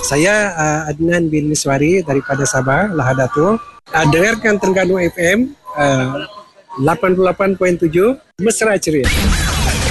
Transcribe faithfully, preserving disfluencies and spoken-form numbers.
Saya uh, Adnan bin Miswari daripada Sabah, Lahadatul. Uh, dengarkan Terengganu F M uh, lapan puluh lapan perpuluhan tujuh, mesra ceria.